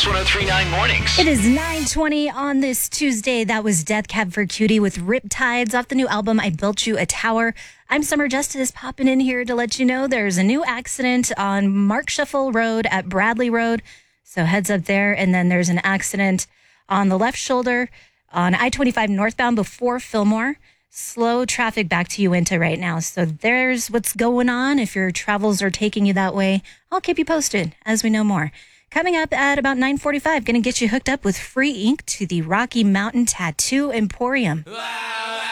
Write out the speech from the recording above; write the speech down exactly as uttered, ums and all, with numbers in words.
Kix one oh three point nine Mornings. It is nine twenty on this Tuesday. That was Death Cab for Cutie with Riptides off the new album, I Built You a Tower. I'm Summer Justice, popping in here to let you know there's a new accident on Mark Shuffle Road at Bradley Road. So heads up there. And then there's an accident on the left shoulder on I twenty-five northbound before Fillmore. Slow traffic back to Uinta right now. So there's what's going on. If your travels are taking you that way, I'll keep you posted as we know more. Coming up at about nine forty-five, going to get you hooked up with free ink to the Rocky Mountain Tattoo Emporium.